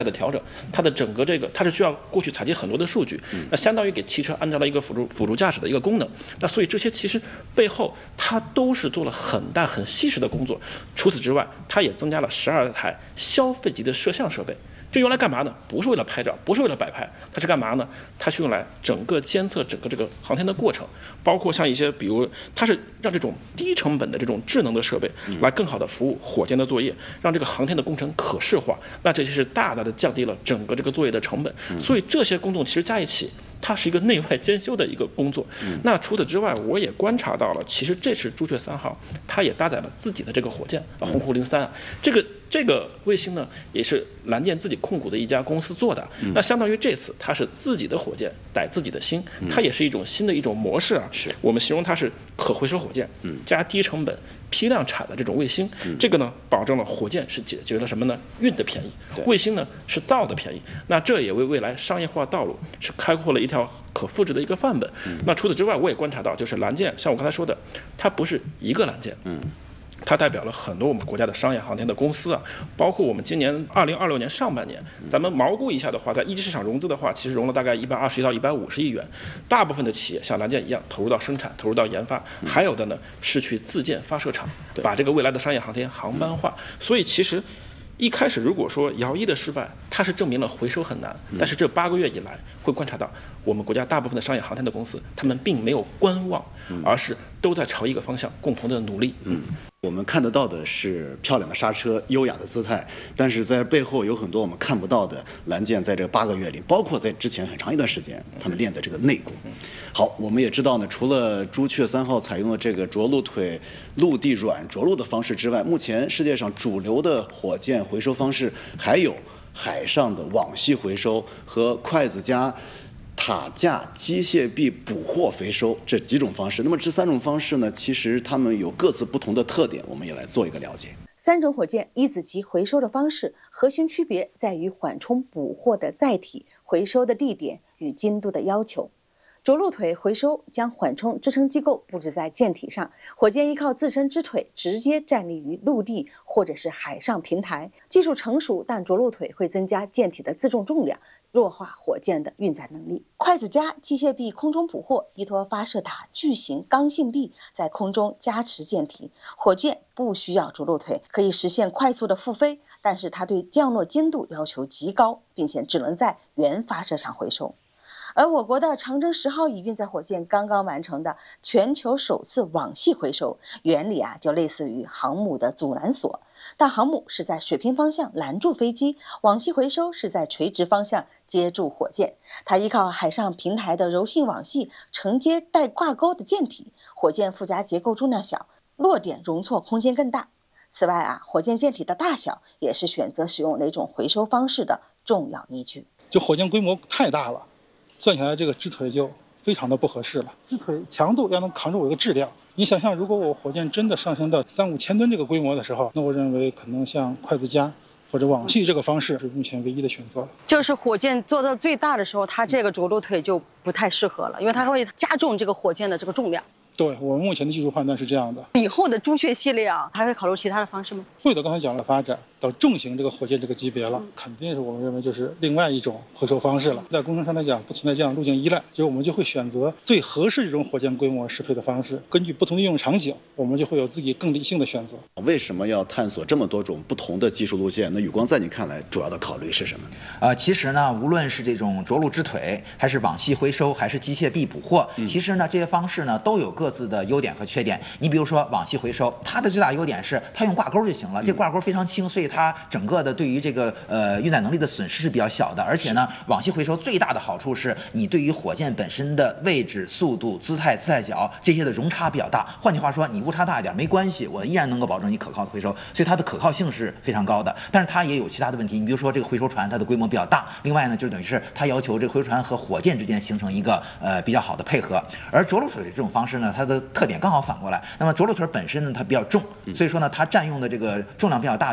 的调整，它的整个它是需要过去采集很多的数据，那相当于给汽车安装了一个辅助驾驶的一个功能。那所以这些其实背后它都是做了很大很细致的工作。除此之外，它也增加了12台消费级的摄像设备。这用来干嘛呢？不是为了拍照，不是为了摆拍，它是干嘛呢？它是用来整个监测整个这个航天的过程，包括像一些，比如它是让这种低成本的这种智能的设备来更好的服务火箭的作业，让这个航天的工程可视化。那这些是大大的降低了整个这个作业的成本。所以这些工作其实加一起，它是一个内外兼修的一个工作。那除此之外，我也观察到了，其实这次朱雀3号它也搭载了自己的这个火箭鸿鹄03啊，这个卫星呢，也是蓝箭自己控股的一家公司做的。那相当于这次它是自己的火箭带自己的星，它也是一种新的一种模式啊。 是我们形容它是可回收火箭加低成本批量产的这种卫星。这个呢，保证了火箭是解决了什么呢？运的便宜，卫星呢是造的便宜。那这也为未来商业化道路是开阔了一条可复制的一个范本。那除此之外，我也观察到，就是蓝箭，像我刚才说的，它不是一个蓝箭。它代表了很多我们国家的商业航天的公司啊，包括我们今年2026年上半年，咱们毛估一下的话，在一级市场融资的话，其实融了大概120到150亿元。大部分的企业像蓝箭一样投入到生产，投入到研发，还有的呢是去自建发射场，把这个未来的商业航天航班化。所以其实一开始如果说姚一的失败，它是证明了回收很难，但是这8个月以来会观察到，我们国家大部分的商业航天的公司，他们并没有观望，而是都在朝一个方向共同的努力。 我们看得到的是漂亮的刹车、优雅的姿态，但是在背后有很多我们看不到的蓝箭在这8个月里，包括在之前很长一段时间，他们练的这个内功。好，我们也知道呢，除了朱雀3号采用了这个着陆腿陆地软着陆的方式之外，目前世界上主流的火箭回收方式还有海上的网系回收和筷子夹塔架机械臂捕获回收这几种方式。那么这3种方式呢，其实它们有各自不同的特点，我们也来做一个了解。 3种火箭一子级回收的方式，核心区别在于缓冲捕获的载体、回收的地点与精度的要求。着陆腿回收将缓冲支撑机构布置在舰体上，火箭依靠自身之腿直接站立于陆地或者是海上平台。技术成熟，但着陆腿会增加舰体的自重重量，弱化火箭的运载能力。筷子夹机械臂空中捕获，依托发射塔巨型刚性臂在空中加持舰体，火箭不需要着陆腿，可以实现快速的复飞，但是它对降落精度要求极高，并且只能在原发射场回收。而我国的长征10号乙运载火箭刚刚完成的全球首次网系回收，原理就类似于航母的阻拦索，但航母是在水平方向拦住飞机，网系回收是在垂直方向接住火箭。它依靠海上平台的柔性网系承接带挂钩的舰体，火箭附加结构重量小，落点容错空间更大。此外火箭舰体的大小也是选择使用哪种回收方式的重要依据。 就火箭规模太大了，算起来这个支腿就非常的不合适了。支腿强度要能扛住我一个质量。你想象，如果我火箭真的上升到3-5千吨这个规模的时候，那我认为可能像筷子夹或者网系这个方式是目前唯一的选择了。 就是火箭做到最大的时候，它这个着陆腿就不太适合了，因为它会加重这个火箭的这个重量。 对，我们目前的技术判断是这样的。 以后的朱雀系列还会考虑其他的方式吗？ 会的，刚才讲了发展到重型这个火箭这个级别了，肯定是我们认为就是另外一种回收方式了。在工程上来讲，不存在这样路径依赖，就是我们就会选择最合适这种火箭规模适配的方式，根据不同的应用场景，我们就会有自己更理性的选择。 为什么要探索这么多种不同的技术路线？那宇光在你看来，主要的考虑是什么？ 其实呢，无论是这种着陆支腿，还是网系回收，还是机械臂捕获，其实呢，这些方式呢都有各自的优点和缺点。你比如说网系回收，它的最大优点是它用挂钩就行了，这挂钩非常轻，所以它整个的对于这个运载能力的损失是比较小的。而且呢，网系回收最大的好处是你对于火箭本身的位置、速度、姿态角这些的容差比较大。换句话说，你误差大一点没关系，我依然能够保证你可靠的回收，所以它的可靠性是非常高的。但是它也有其他的问题，你比如说这个回收船它的规模比较大，另外呢就等于是它要求这个回收船和火箭之间形成一个比较好的配合。而着陆腿这种方式呢，它的特点刚好反过来。那么着陆腿本身呢它比较重，所以说呢它占用的这个重量比较大，就造成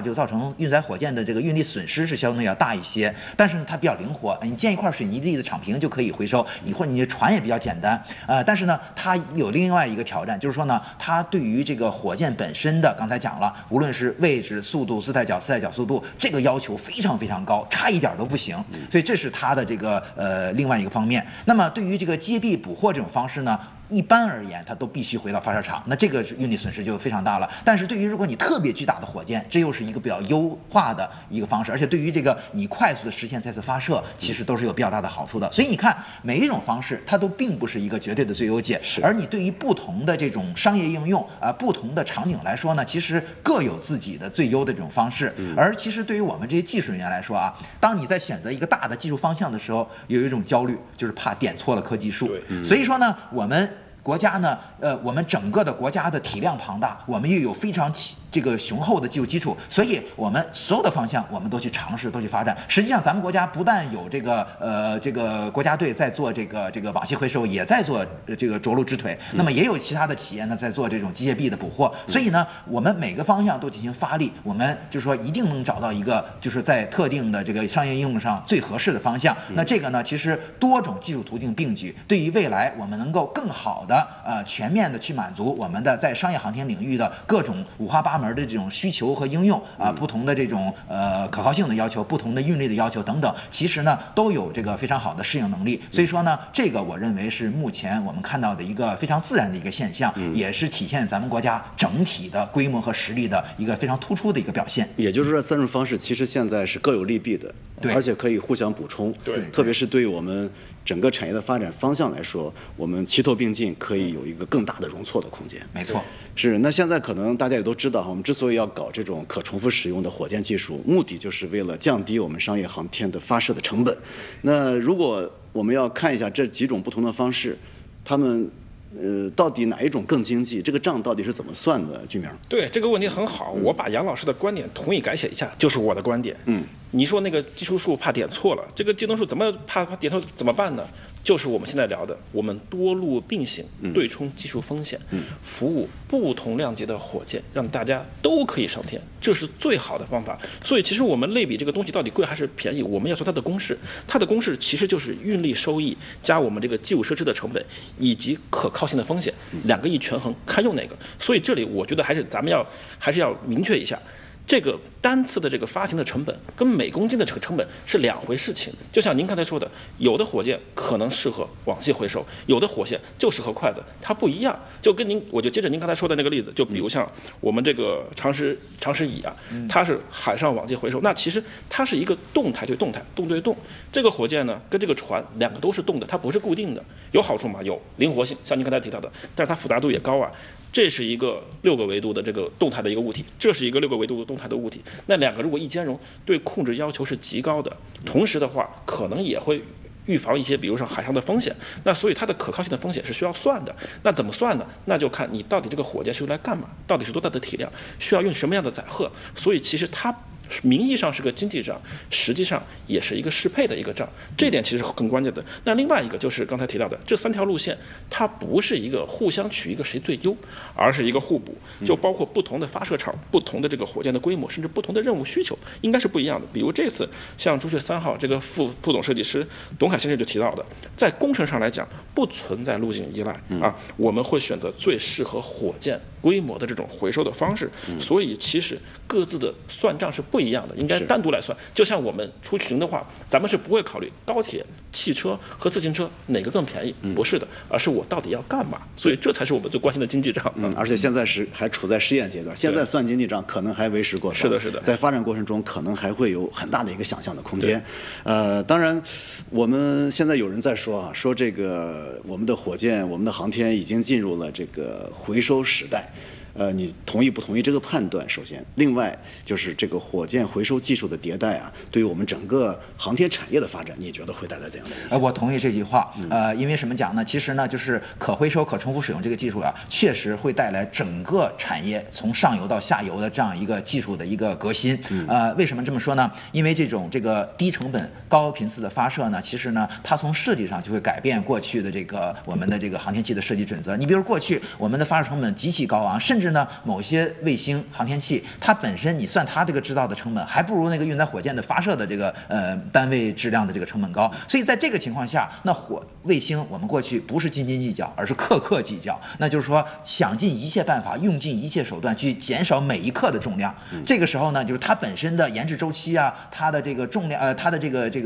能运载火箭的这个运力损失是相对要大一些，但是呢它比较灵活，你建一块水泥地的场坪就可以回收，或者你的船也比较简单，但是呢它有另外一个挑战，就是说呢它对于这个火箭本身的，刚才讲了，无论是位置、速度、姿态角、四态角速度，这个要求非常非常高，差一点都不行，所以这是它的这个另外一个方面。那么对于这个接臂捕获这种方式呢，一般而言，它都必须回到发射场，那这个运力损失就非常大了。但是对于如果你特别巨大的火箭，这又是一个比较优化的一个方式，而且对于这个你快速的实现再次发射，其实都是有比较大的好处的。所以你看，每一种方式它都并不是一个绝对的最优解，而你对于不同的这种商业应用不同的场景来说呢，其实各有自己的最优的这种方式。而其实对于我们这些技术人员来说当你在选择一个大的技术方向的时候，有一种焦虑，就是怕点错了科技树。所以说呢，我们国家呢，我们整个的国家的体量庞大，我们又有非常这个雄厚的技术基础，所以我们所有的方向我们都去尝试，都去发展。实际上，咱们国家不但有这个国家队在做这个网隙回收，也在做这个着陆支腿，那么也有其他的企业呢在做这种机械臂的捕获。所以呢，我们每个方向都进行发力，我们就是说一定能找到一个就是在特定的这个商业应用上最合适的方向。那这个呢，其实多种技术途径并举，对于未来我们能够更好的全面的去满足我们的在商业航天领域的各种五花八门的这种需求和应用不同的这种可靠性的要求，不同的运力的要求等等，其实呢都有这个非常好的适应能力。所以说呢，这个我认为是目前我们看到的一个非常自然的一个现象，也是体现咱们国家整体的规模和实力的一个非常突出的一个表现。 也就是说，三种方式其实现在是各有利弊的，而且可以互相补充。特别是对于我们整个产业的发展方向来说，我们齐头并进，可以有一个更大的容错的空间。 没错， 是。那现在可能大家也都知道我们之所以要搞这种可重复使用的火箭技术，目的就是为了降低我们商业航天的发射的成本。那如果我们要看一下这几种不同的方式，他们到底哪一种更经济？这个账到底是怎么算的？居明， 对这个问题很好，我把杨老师的观点同意改写一下，就是我的观点。你说那个计数数怕点错了，这个技能数怎么怕点错怎么办呢？就是我们现在聊的，我们多路并行，对冲技术风险，服务不同量级的火箭，让大家都可以上天，这是最好的方法。所以其实我们类比这个东西到底贵还是便宜，我们要说它的公式，它的公式其实就是运力收益加我们这个基础设施的成本以及可靠性的风险，两个一权衡，看用哪个。所以这里我觉得咱们还是要明确一下。这个单次的这个发行的成本跟每公斤的成本是两回事情。就像您刚才说的，有的火箭可能适合网隙回收，有的火箭就适合筷子，它不一样。就跟我就接着您刚才说的那个例子，就比如像我们这个长石乙它是海上网隙回收，那其实它是一个动态对动态，动对动。这个火箭呢跟这个船两个都是动的，它不是固定的，有好处吗？有灵活性，像您刚才提到的，但是它复杂度也高这是一个6个维度的这个动态的一个物体，这是一个6个维度的动态的物体。那两个如果一兼容，对控制要求是极高的，同时的话可能也会预防一些，比如说海上的风险。那所以它的可靠性的风险是需要算的。那怎么算呢？那就看你到底这个火箭是用来干嘛，到底是多大的体量，需要用什么样的载荷。所以其实它名义上是个经济账，实际上也是一个适配的一个账，这点其实是更关键的。那另外一个就是刚才提到的这3条路线，它不是一个互相取一个谁最优，而是一个互补，就包括不同的发射场、不同的这个火箭的规模，甚至不同的任务需求，应该是不一样的。比如这次像朱雀3号这个副总设计师董海先生就提到的，在工程上来讲不存在路径依赖我们会选择最适合火箭规模的这种回收的方式，所以其实各自的算账是不一样的，应该单独来算。就像我们出行的话，咱们是不会考虑高铁、汽车和自行车哪个更便宜，不是的，而是我到底要干嘛。所以这才是我们最关心的经济账。 而且现在还处在试验阶段，现在算经济账可能还为时过早。 是的， 在发展过程中可能还会有很大的一个想象的空间。当然，我们现在有人在说说这个我们的火箭、我们的航天已经进入了这个回收时代。你同意不同意这个判断？首先，另外就是这个火箭回收技术的迭代对于我们整个航天产业的发展，你觉得会带来怎样的影响？ 我同意这句话。因为什么讲呢？其实呢，就是可回收、可重复使用这个技术确实会带来整个产业从上游到下游的这样一个技术的一个革新。为什么这么说呢？因为这个低成本、高频次的发射呢，其实呢，它从设计上就会改变过去的我们的这个航天器的设计准则。你比如过去我们的发射成本极其高昂，甚至至呢某些卫星航天器，它本身你算它这个制造的成本，还不如那个运载火箭的发射的这个单位质量的这个成本高。所以在这个情况下，那卫星我们过去不是斤斤计较，而是克克计较。那就是说，想尽一切办法，用尽一切手段去减少每一克的重量。这个时候呢，就是它本身的研制周期啊，它的这个重量，它的这个